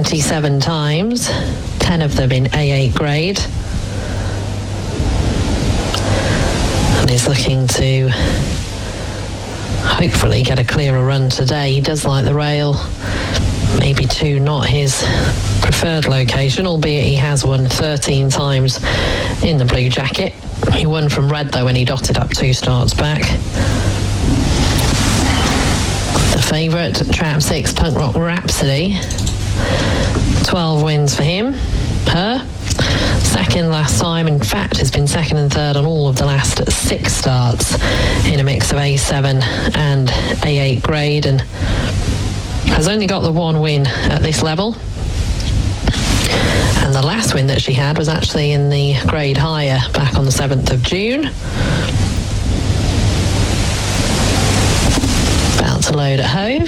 27 times, 10 of them in A8 grade. And he's looking to hopefully get a clearer run today. He does like the rail, maybe 2 not his preferred location, albeit he has won 13 times in the blue jacket. He won from red though when he dotted up 2 starts back. The favourite, Trap 6 Punk Rock Rhapsody, 12 wins for him, her. Second last time, in fact has been second and third on all of the last 6 starts in a mix of A7 and A8 grade, and has only got the 1 win at this level. And the last win that she had was actually in the grade higher back on the 7th of June. About to load at Hove.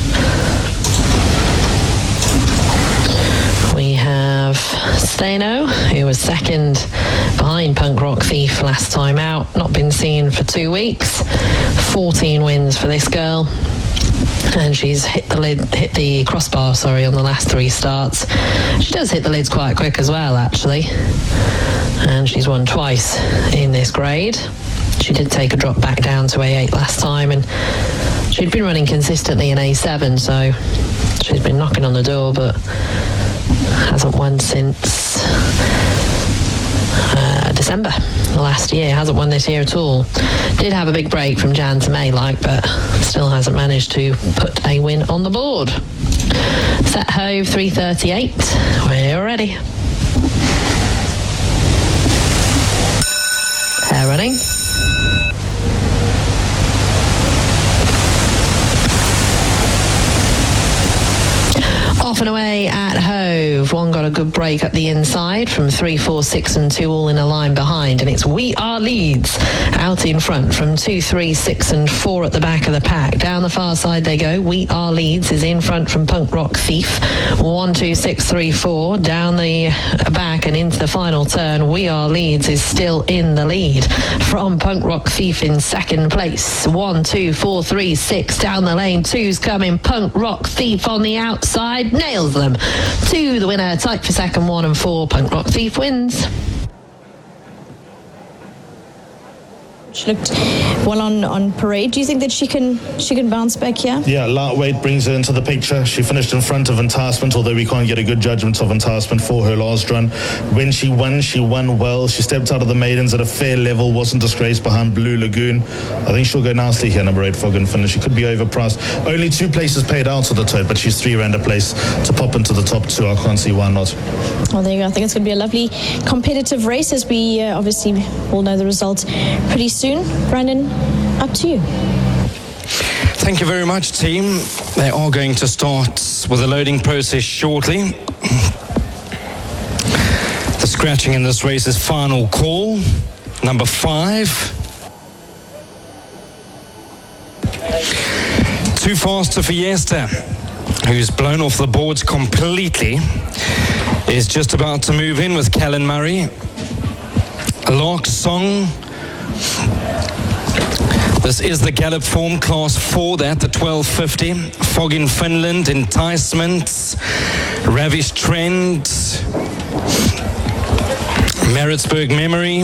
We have Steno, who was second behind Punk Rock Thief last time out. Not been seen for 2 weeks. 14 wins for this girl. And she's hit the crossbar, on the last 3 starts. She does hit the lids quite quick as well, actually. And she's won twice in this grade. She did take a drop back down to A8 last time, and she'd been running consistently in A7, so she's been knocking on the door, but hasn't won since December last year. Hasn't won this year at all. Did have a big break from Jan to May, but still hasn't managed to put a win on the board. Set Hove 338. We're ready. They're running. Off and away at Hove. One got a good break up the inside from 3, 4, 6 and 2 all in a line behind, and it's We Are Leeds out in front from 2, 3, 6 and 4 at the back of the pack. Down the far side they go. We Are Leeds is in front from Punk Rock Thief. 1, 2, 6, 3, 4 down the back and into the final turn. We Are Leeds is still in the lead from Punk Rock Thief in second place. 1, 2, 4, 3, 6 down the lane. 2's coming. Punk Rock Thief on the outside. Nails them. 2 the winner, tight for second, 1 and 4. Punk Rock Thief wins. She looked well on parade. Do you think that she can bounce back here? Yeah, lightweight brings her into the picture. She finished in front of Enticement, although we can't get a good judgment of Enticement for her last run. When she won well. She stepped out of the maidens at a fair level, wasn't disgraced behind Blue Lagoon. I think she'll go nicely here, number 8, Fog and Finish. She could be overpriced. Only 2 places paid out of the tote, but she's 3 rand a place to pop into the top 2. I can't see why not. Well, there you go. I think it's going to be a lovely competitive race, as we obviously will know the result pretty soon. Brandon, up to you. Thank you very much, team. They are going to start with the loading process shortly. The scratching in this race is Final Call, number 5. Too Fast to Fiesta, who's blown off the boards completely, is just about to move in with Callan Murray. Lark Song. This is the Gallop form, class 4, that the 1250. Fog in Finland, Enticements, Ravish Trend, Maritzburg Memory,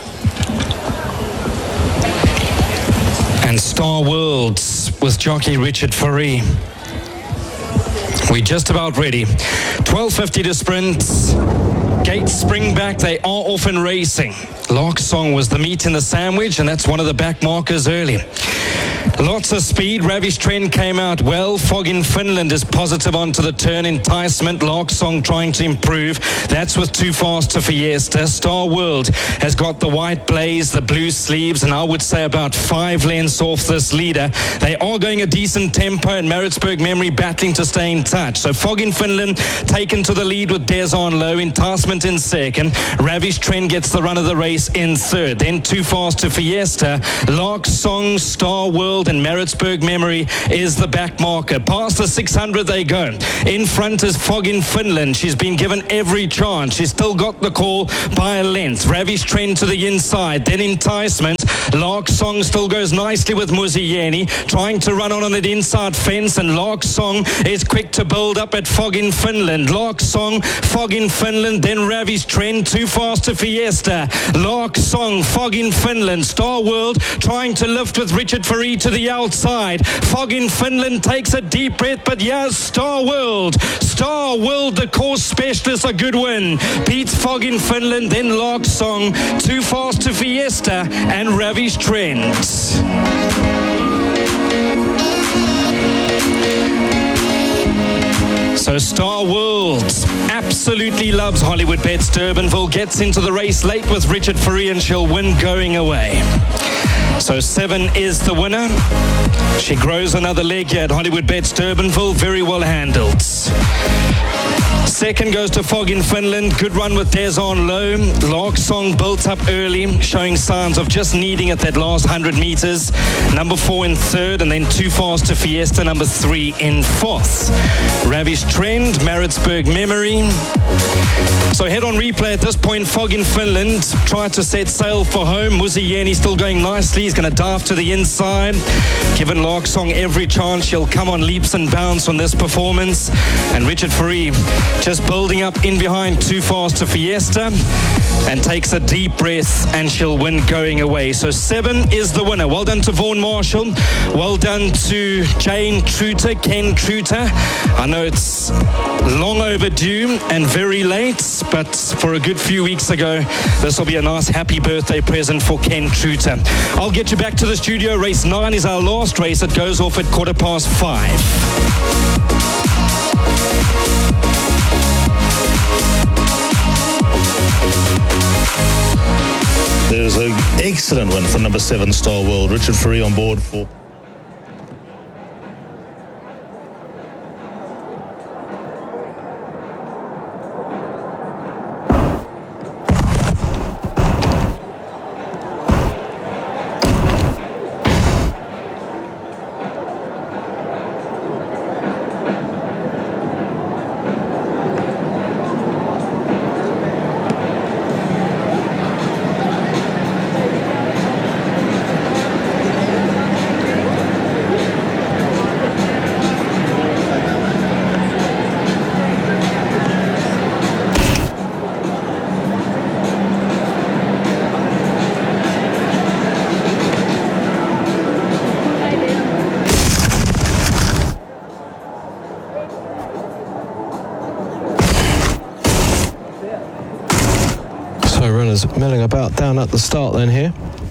and Star Worlds with jockey Richard Furry. We're just about ready. 1250 to sprint. Gates spring back. They are off and racing. Lark Song was the meat in the sandwich, and that's one of the back markers early. Lots of speed. Ravish Trend came out well. Fog in Finland is positive onto the turn. Enticement. Lark Song trying to improve. That's with Too Fast to Fiesta. Star World has got the white blaze, the blue sleeves, and I would say about 5 lengths off this leader. They are going a decent tempo, and Maritzburg Memory battling to stay in touch. So Fog in Finland taken to the lead with Des on low. Enticement in second. Ravish Trend gets the run of the race in third. Then Too Fast to Fiesta. Lark Song, Star World, and Maritzburg Memory is the back marker. Past the 600 they go. In front is Fog in Finland. She's been given every chance. She's still got the call by a length. Ravish Trend to the inside. Then Enticement. Lark Song still goes nicely with Muzieni, trying to run on that inside fence, and Lark Song is quick to build up at Fog in Finland. Lark Song, Fog in Finland, then Ravi's Trend, too fast to Fiesta. Lark Song, Fog in Finland, Star World trying to lift with Richard Fourie to the outside. Fog in Finland takes a deep breath, but yes, Star World, the course specialist, a good win. Beats Fog in Finland, then Lark Song, too fast to Fiesta, and Ravi's Trend. So Star World absolutely loves Hollywood Bets Durbanville, gets into the race late with Richard Fourie, and she'll win going away. So 7 is the winner. She grows another leg here at Hollywood Bets Durbanville, very well handled. Second goes to Fog in Finland. Good run with Des on low. Lark Song built up early, showing signs of just needing it that last 100 meters. Number 4 in third, and then too fast to Fiesta, number 3 in fourth. Ravi's Trend, Maritzburg Memory. So head on replay at this point. Fog in Finland tried to set sail for home. Muzieni still going nicely. He's going to dive to the inside. Given Lark Song every chance, she'll come on leaps and bounds on this performance. And Richard Fourie just building up in behind, too fast to Fiesta, and takes a deep breath, and she'll win going away. So 7 is the winner. Well done to Vaughan Marshall. Well done to Jane Truter, Ken Truter. I know it's long overdue and very late, but for a good few weeks ago, this will be a nice happy birthday present for Ken Truter. I'll get you back to the studio. Race 9 is our last race. It goes off at 5:15. There's an excellent win for number 7, Star World. Richard Fourie on board for... Milling about down at the start then here.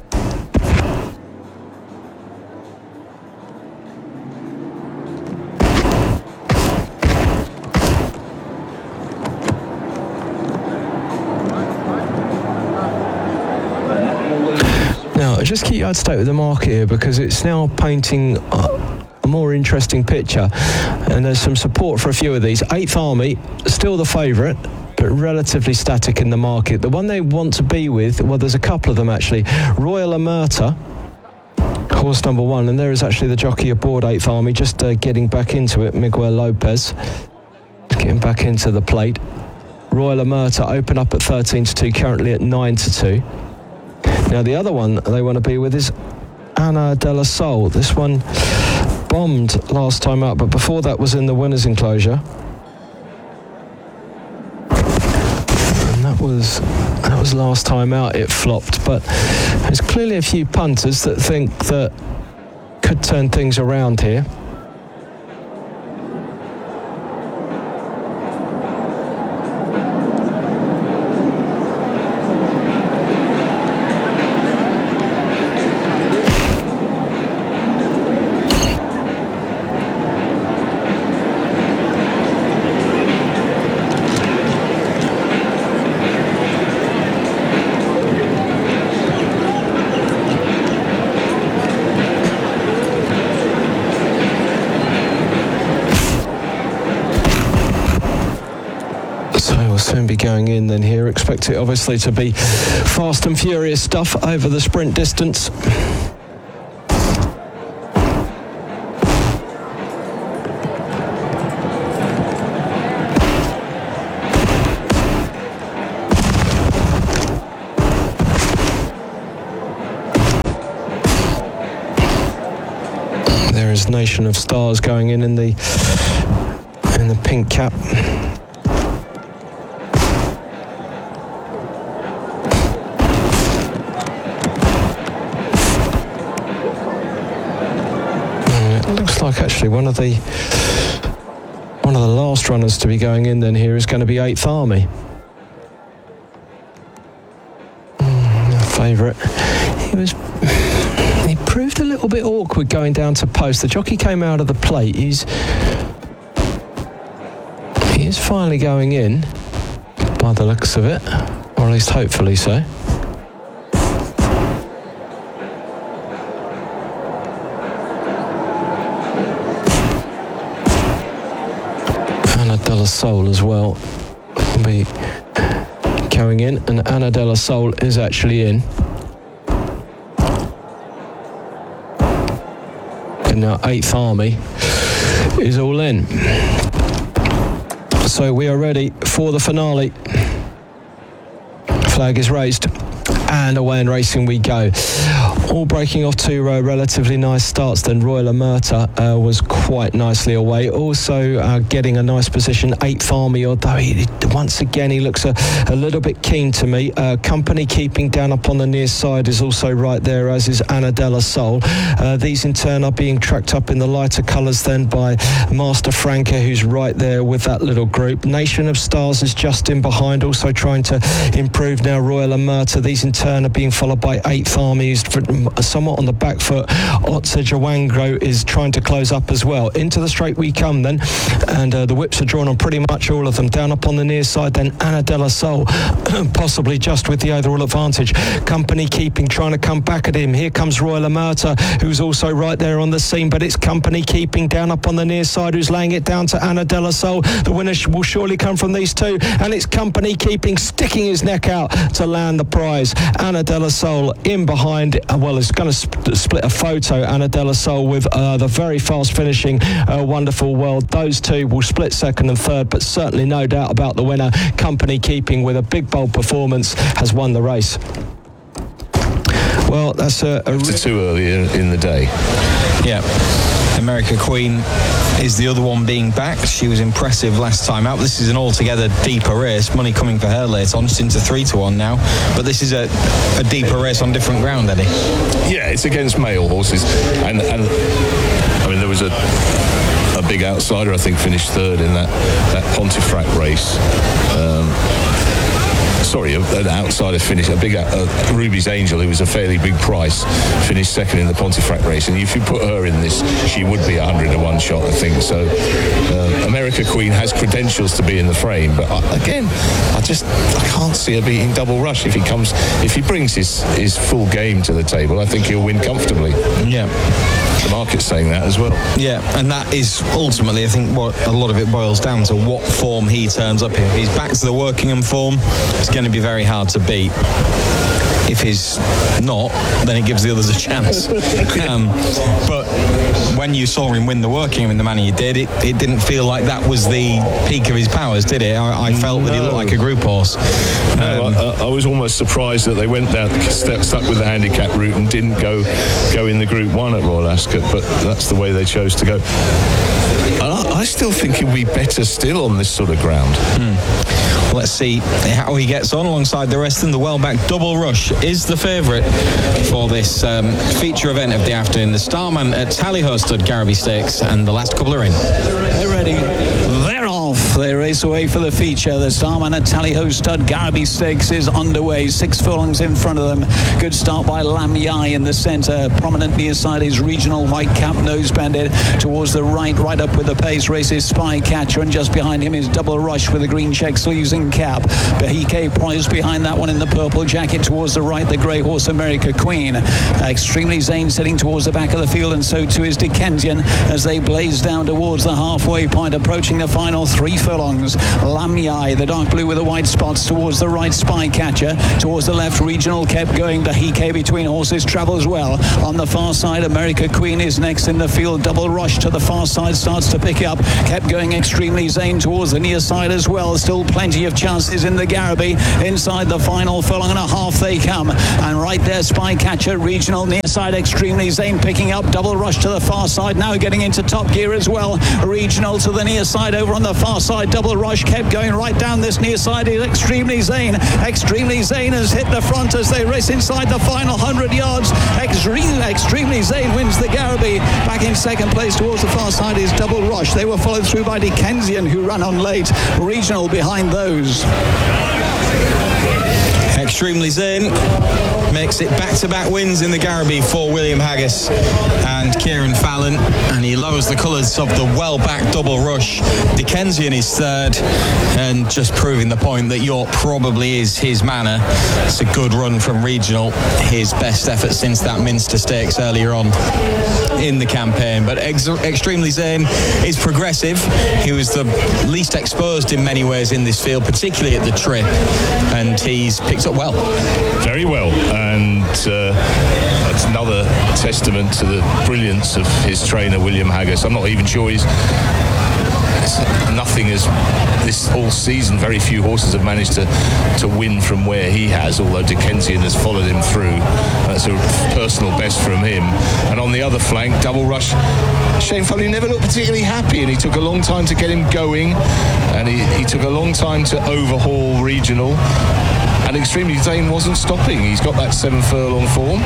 Now, just keep you up to date with the market here, because it's now painting a more interesting picture, and there's some support for a few of these. 8th Army, still the favourite, but relatively static in the market. The one they want to be with, well, there's a couple of them actually. Royal Amerta, horse number 1, and there is actually the jockey aboard 8th Army, just getting back into it, Miguel Lopez, getting back into the plate. Royal Amerta open up at 13-2, currently at 9-2. Now the other one they want to be with is Anna de la Sol. This one bombed last time out, but before that was in the winner's enclosure. That was last time out it flopped, but there's clearly a few punters that think that could turn things around here. Soon be going in then here. Expect it obviously to be fast and furious stuff over the sprint distance. is Nation of Stars going in the pink cap. It looks like actually one of the last runners to be going in then here is going to be 8th Army. Favourite. He proved a little bit awkward going down to post. The jockey came out of the plate. He is finally going in by the looks of it, or at least hopefully so. Ana de la Sol as well will be going in, and Ana de la Sol is actually in. And now 8th Army is all in. So we are ready for the finale. Flag is raised and away and racing we go. All breaking off to relatively nice starts then. Royal Omerta was quite nicely away. Also getting a nice position, 8th Army, although once again he looks a little bit keen to me. Company Keeping down up on the near side is also right there, as is Ana de la Sol. These in turn are being tracked up in the lighter colours then by Master Franca, who's right there with that little group. Nation of Stars is just in behind, also trying to improve now. Royal Omerta. These in turn are being followed by 8th Army, who's somewhat on the back foot. Otsa Jawango is trying to close up as well. Into the straight we come then, and the whips are drawn on pretty much all of them. Down up on the near side then, Ana de la Sol, possibly just with the overall advantage. Company Keeping trying to come back at him. Here comes Royal Omerta, who's also right there on the scene, but it's Company Keeping down up on the near side who's laying it down to Ana de la Sol. The winner will surely come from these two, and it's Company Keeping sticking his neck out to land the prize. Ana de la Sol in behind, well, it's going to split a photo. Ana de la Sol with the very fast finishing Wonderful World. Those two will split second and third, but certainly no doubt about the winner. Company Keeping with a big bold performance has won the race. Well, that's too early in the day. Yeah. America Queen is the other one being backed. She was impressive last time out. This is an altogether deeper race. Money coming for her later on, just into 3-1 now. But this is a deeper race on different ground, Eddie. Yeah, it's against male horses, and I mean there was a big outsider, I think, finished third in that Pontefract race. An outsider finished, Ruby's Angel, who was a fairly big price, finished second in the Pontefract race, and if you put her in this, she would be 100-1 shot, I think. So America Queen has credentials to be in the frame, but I can't see her beating Double Rush. If he brings his full game to the table, I think he'll win comfortably. Yeah. The market's saying that as well. Yeah, and that is ultimately, I think, what a lot of it boils down to, what form he turns up in. If he's back to the Workingham form, it's going to be very hard to beat. If he's not, then it gives the others a chance. But when you saw him win the Workingham in the manner he did, it didn't feel like that was the peak of his powers, did it? I felt that he looked like a group horse. I was almost surprised that they went down, stuck with the handicap route and didn't go in the Group 1 at Royal Ascot, but that's the way they chose to go. I still think he'll be better still on this sort of ground. Let's see how he gets on alongside the rest. And the well-backed Double Rush is the favourite for this feature event of the afternoon. The Starman at Tally-Ho Stud Garraby Stakes, and the last couple are in. They're ready. They're off. They race away for the feature. The Starman at Tally-Ho Stud Garraby Stakes is underway. 6 furlongs in front of them. Good start by Lam Yai in the centre. Prominent near side is Regional White Cap Nose Bandit. Towards the right up with the pace races Spy Catcher, and just behind him is Double Rush with a green check sleeves and cap. Bahike Prize behind that one in the purple jacket. Towards the right, the grey horse America Queen. Extremely Zane sitting towards the back of the field, and so too is Dickensian as they blaze down towards the halfway point, approaching the final 3 furlongs. Lamyai, the dark blue with the white spots, towards the right, Spycatcher. Towards the left, Regional kept going. Dahike between horses travels well. On the far side, America Queen is next in the field. Double Rush to the far side starts to pick up. Kept going Extremely Zane towards the near side as well. Still plenty of chances in the Garraby. Inside the final furlong and a half they come. And right there, Spycatcher, Regional near side, Extremely Zane picking up. Double Rush to the far side, now getting into top gear as well. Regional to the near side over on the far side. Double Rush kept going right down this near side is Extremely Zane. Extremely Zane has hit the front as they race inside the final 100 yards. Extremely Zane wins the Garraby. Back in second place towards the far side is Double Rush. They were followed through by Dickensian, who ran on late. Regional behind those. Extremely Zane makes it back-to-back wins in the Garraby for William Haggis and Kieran Fallon, and he lowers the colours of the well-backed Double Rush. Dickensian is third, and just proving the point that York probably is his manor. It's a good run from Regional, his best effort since that Minster Stakes earlier on in the campaign. But Extremely Zane is progressive. He was the least exposed in many ways in this field, particularly at the trip, and he's picked up well. Very well, and that's another testament to the brilliance of his trainer William Haggis. I'm not even sure nothing as this all season, very few horses have managed to win from where he has, although Dickensian has followed him through. That's a personal best from him. And on the other flank, Double Rush, Shane Foley never looked particularly happy, and he took a long time to get him going, and he took a long time to overhaul Regional, and Extremely Zane wasn't stopping. He's got that 7 furlong form,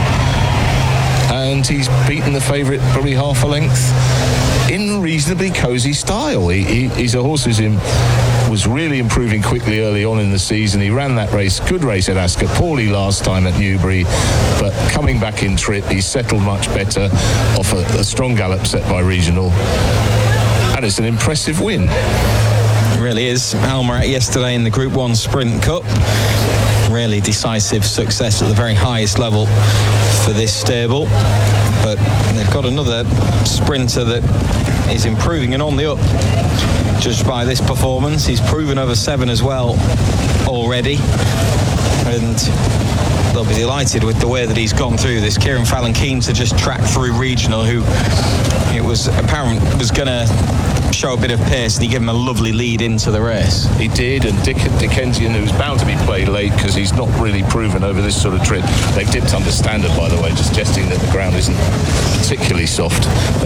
and he's beaten the favourite probably half a length in reasonably cosy style. He's a horse who was really improving quickly early on in the season. He ran that race, good race at Ascot, poorly last time at Newbury, but coming back in trip, he's settled much better off a strong gallop set by Regional, and it's an impressive win. It really is. Almarat yesterday in the Group 1 Sprint Cup. Really decisive success at the very highest level for this stable. But they've got another sprinter that is improving and on the up. Judged by this performance, he's proven over 7 as well already. And they'll be delighted with the way that he's gone through this. Kieran Fallon keen to just track through Regional, who it was apparent was going to show a bit of pace, and he gave him a lovely lead into the race. He did, and Dickensian, who's bound to be played late because he's not really proven over this sort of trip. They've dipped under standard, by the way, just suggesting that the ground isn't particularly soft.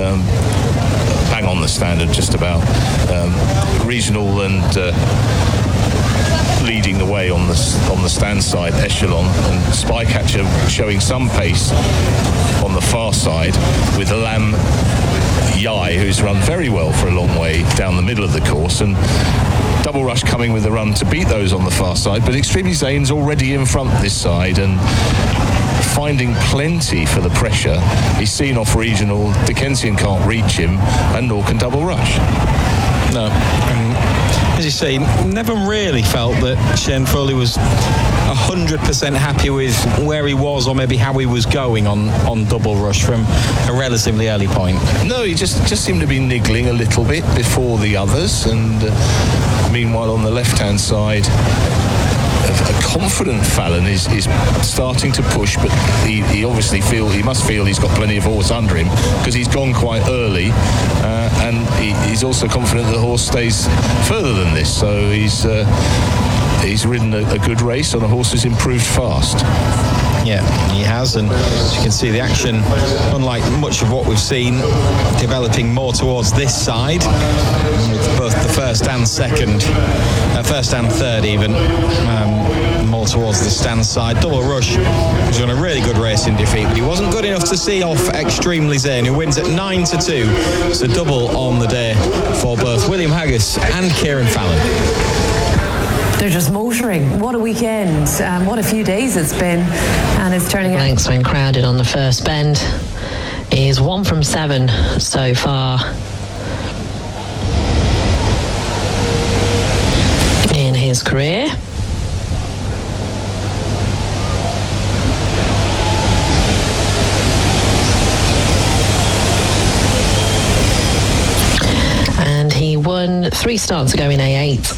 Bang on the standard, just about. Regional and leading the way on the stand side, Echelon, and Spycatcher showing some pace on the far side with Lam Yai, who's run very well for a long way down the middle of the course, and Double Rush coming with the run to beat those on the far side. But Extremely Zane's already in front this side and finding plenty for the pressure. He's seen off Regional. Dickensian can't reach him, and nor can Double Rush. No. As you say, never really felt that Shane Foley was 100% happy with where he was, or maybe how he was going on Double Rush from a relatively early point. No, he just seemed to be niggling a little bit before the others, and meanwhile on the left-hand side, a confident Fallon is starting to push, but he obviously must feel he's got plenty of horse under him because he's gone quite early, and he's also confident that the horse stays further than this. So he's ridden a good race on a horse who's improved fast. Yeah, he has, and as you can see, the action, unlike much of what we've seen, developing more towards this side, with both the first and third even, more towards the stand side. Double Rush was on a really good race in defeat, but he wasn't good enough to see off Extremely Zane, who wins at 9-2. So double on the day for both William Haggis and Kieran Fallon. They're just motoring. What a weekend. What a few days it's been. And it's turning out. Blanks when crowded on the first bend is 1 from 7 so far in his career. And he won 3 starts ago in A8.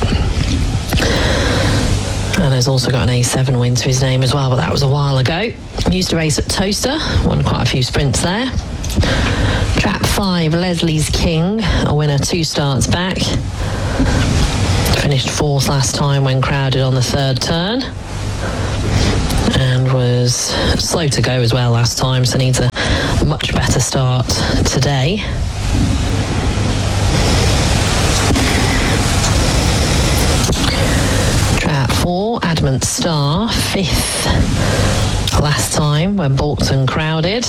And has also got an A7 win to his name as well, but that was a while ago. He used to race at Toaster, won quite a few sprints there. Trap 5, Leslie's King, a winner 2 starts back. Finished 4th last time when crowded on the 3rd turn. And was slow to go as well last time, so needs a much better start today. Trap 4, Adamant Star, 5th last time when balked and crowded.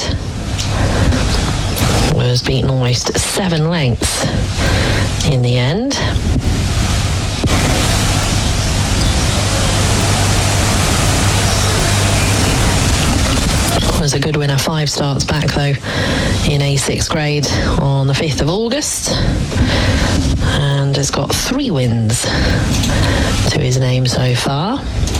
Was beaten almost 7 lengths in the end. Was a good winner 5 starts back though in A6 grade on the 5th of August, and has got 3 wins to his name so far.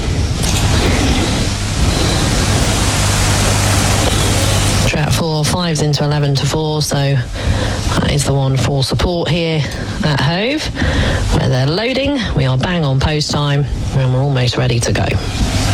Trap 4, 5's into 11 to 4, so that is the one for support here at Hove, where they're loading. We are bang on post time and we're almost ready to go.